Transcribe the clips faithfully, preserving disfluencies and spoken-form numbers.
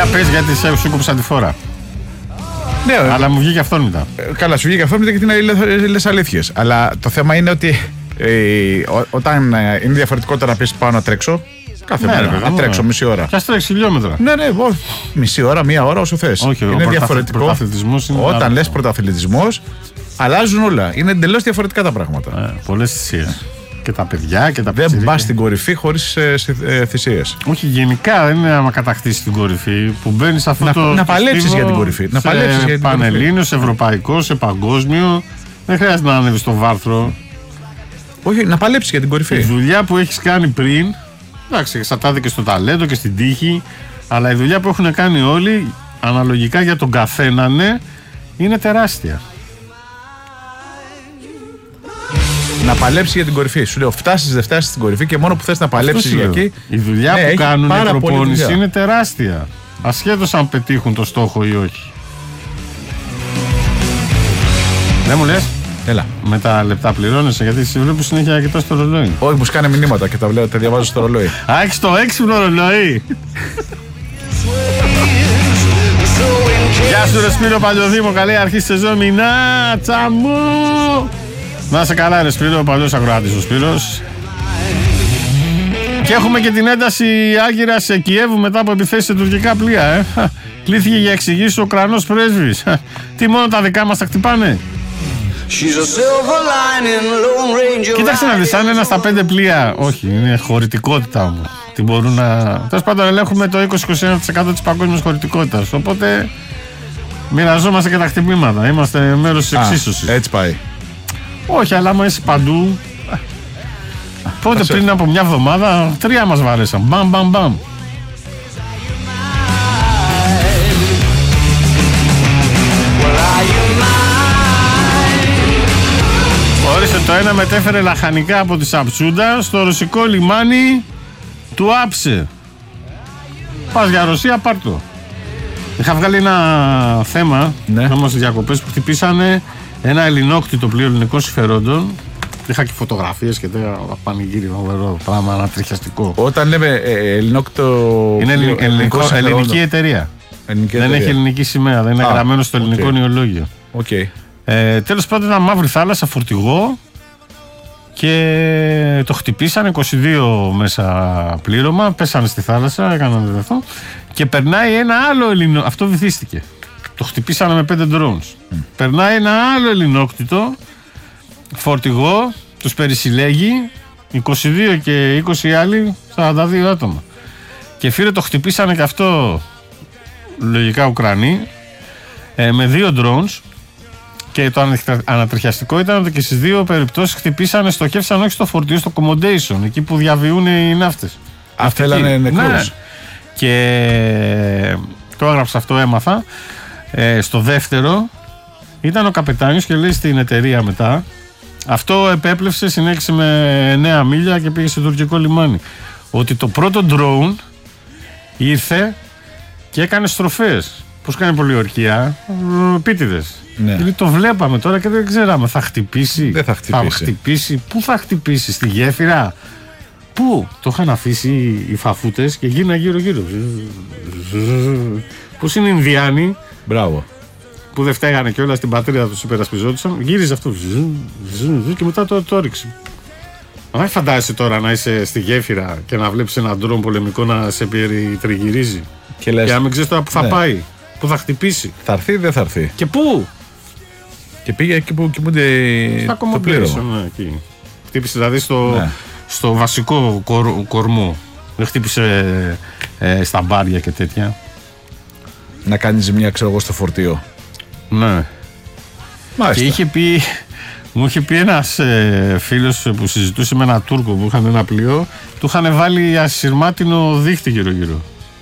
Για πες, γιατί σε σου κόψα τη φορά. Ναι, αλλά μου βγήκε αυτόρμητα. Καλά, σου βγήκε αυτόρμητα γιατί είναι λες αλήθειες. Αλλά το θέμα είναι ότι ε, ό, όταν είναι διαφορετικό το να πεις πάω να τρέξω. Κάθε ναι, μέρα, ρε, να τρέξω μισή ώρα. Κι ας τρέξει χιλιόμετρα. Ναι, ναι, ό, μισή ώρα, μία ώρα όσο θες. Όχι, είναι ο διαφορετικό. Είναι όταν λες πρωταθλητισμός, αλλάζουν όλα. Είναι εντελώς διαφορετικά τα πράγματα. Ε, πολλές θυσίες. Και τα παιδιά και τα παιδιά. Δεν πας στην κορυφή χωρίς ε, ε, θυσίες. Όχι, γενικά δεν είναι άμα κατακτήσεις την κορυφή που μπαίνει σε αυτό να, το. Να παλέψεις για την κορυφή. Να παλέψεις για την πανελλήνιο, σε ευρωπαϊκό, σε παγκόσμιο. Δεν χρειάζεται να ανέβεις στο βάρθρο. Όχι, να παλέψεις για την κορυφή. Η δουλειά που έχεις κάνει πριν. Εντάξει, εξαρτάται και στο ταλέντο και στην τύχη. Αλλά η δουλειά που έχουν κάνει όλοι, αναλογικά για τον καθένα, ναι, είναι τεράστια. Να παλέψει για την κορυφή. Σου λέω, φτάσεις, δεν φτάσεις στην κορυφή και μόνο που θες να παλέψεις για εκεί. Η δουλειά ναι, που κάνουν οι προπόνηση είναι τεράστια. Ασχέτως αν πετύχουν το στόχο ή όχι. Δεν μου λες. Έλα. Με τα λεπτά πληρώνεσαι, γιατί σε βλέπω συνέχεια κοιτάς στο ρολόι. Όχι, μου σκάνε μηνύματα και τα, βλέπω, τα διαβάζω στο ρολόι. Α, έχεις το έξυπνο ρολόι. Γεια σου ρε Σπύρο Παλιοδήμο, καλή αρχή σεζόν, μηνάτσα μου. Να είσαι καλά ρε Σπύρο, ο παλιός ακροάτης ο Σπύρος. Και έχουμε και την ένταση Άγκυρας σε Κιέβου μετά από επιθέσεις σε τουρκικά πλοία. Ε. Κλήθηκε για εξηγήσεις ο Ουκρανός πρέσβης. Τι μόνο τα δικά μας τα χτυπάνε. Κοίταξε να δεις, αν ένα στα πέντε πλοία, όχι, είναι χωρητικότητα όμως. Τι μπορούν να. Τέλος πάντων, ελέγχουμε το είκοσι με είκοσι ένα τοις εκατό της παγκόσμιας χωρητικότητας. Οπότε μοιραζόμαστε και τα χτυπήματα. Είμαστε μέρος της εξίσωσης. Έτσι πάει. Όχι, αλλά άμα είσαι παντού. Πότε πριν από μια εβδομάδα, τρία μας βαρέσαν. Μπαμ, μπαμ, μπαμ. Όρισε το ένα, μετέφερε λαχανικά από τη Σαψούντα στο ρωσικό λιμάνι του Άψε. Πας για Ρωσία, πάρ' το. Είχα βγάλει ένα θέμα, ναι. Όμως στις διακοπές που χτυπήσανε ένα ελληνόκτητο πλοίο ελληνικών συμφερόντων. Είχα και φωτογραφίες και τέτοια πανηγύρι, φοβερό πράγμα, ανατριχιαστικό. Όταν λέμε ε, ελληνόκτητο. Είναι ελληνικό, ελληνικό, ελληνική εταιρεία. Ελληνική δεν εταιρεία. Έχει ελληνική σημαία, δεν είναι Α, γραμμένο στο ελληνικό okay. νεολόγιο. Okay. Ε, τέλος πάντων, ήταν μαύρη θάλασσα, φορτηγό και το χτυπήσανε είκοσι δύο μέσα πλήρωμα. Πέσανε στη θάλασσα, έκαναν αυτό και περνάει ένα άλλο ελληνό. Αυτό βυθίστηκε. Το χτυπήσανε με πέντε drones. Mm. Περνάει ένα άλλο ελληνόκτητο φορτηγό, τους περισυλλέγει, είκοσι δύο και είκοσι άλλοι, σαράντα δύο άτομα. Και φίλε, το χτυπήσανε και αυτό, λογικά Ουκρανοί, ε, με δύο drones. Και το ανατριχιαστικό ήταν ότι και στις δύο περιπτώσεις χτυπήσανε, στοχεύσαν όχι στο φορτίο, στο accommodation, εκεί που διαβιούν οι ναύτες. Αφέλανε νεκρούς. Ναι. Και το έγραψα αυτό, έμαθα. Ε, στο δεύτερο ήταν ο καπετάνιος και λέει στην εταιρεία μετά. Αυτό επέπλευσε, συνέχισε με εννέα μίλια και πήγε σε τουρκικό λιμάνι. Ότι το πρώτο drone ήρθε και έκανε στροφές. Πώς κάνει πολιορκία, επίτηδες. Ναι. Δηλαδή το βλέπαμε τώρα και δεν ξέραμε, θα χτυπήσει, δεν θα χτυπήσει. θα χτυπήσει. Πού θα χτυπήσει, στη γέφυρα? Πού? Το είχαν αφήσει οι φαφούτες και γίνανε γύρω-γύρω. Πώς είναι οι Ινδιάνοι. Μπράβο. Που δεν φταίγανε κιόλας στην πατρίδα τους, υπερασπιζόντουσαν. Γύριζε αυτό. Και μετά το, το έριξε. Αν φαντάζεσαι τώρα να είσαι στη γέφυρα και να βλέπεις έναν ντρόν πολεμικό να σε περιτριγυρίζει. Και, λες, και να μην ξέρεις τώρα που θα ναι. πάει, που θα χτυπήσει. Θα έρθει ή δεν θα έρθει. Και πού? Και πήγε εκεί που κοιμούνται το πλήρωμα. Ναι, εκεί. Χτύπησε δηλαδή στο, ναι. στο βασικό κορ, κορμό. Δεν χτύπησε ε, στα μπάρια και τέτοια. Να κάνει ζημιά, ξέρω εγώ, στο φορτίο. Ναι. Μάλιστα. Και είχε πει, μου είχε πει ένας ε, φίλος που συζητούσε με ένα Τούρκο που είχαν ένα πλοίο, του είχαν βάλει ασυρμάτινο δίχτυ γύρω-γύρω.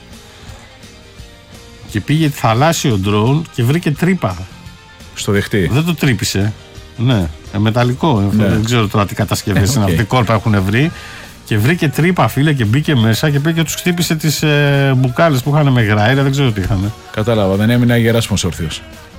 Και πήγε θαλάσσιο ντρόουν και βρήκε τρύπα. Στο δεχτή. Δεν το τρύπησε. Ναι, ε, μεταλλικό. Ναι. Δεν ξέρω τώρα τι κατασκευές είναι. Okay. Αυτή κόρπα έχουν βρει. Και βρήκε τρύπα, φίλε, και μπήκε μέσα και πήγε και τους χτύπησε τις ε, μπουκάλες που είχαν με γράιρα. Δεν ξέρω τι είχαν. Κατάλαβα, δεν έμεινε Γεράσιμος όρθιος.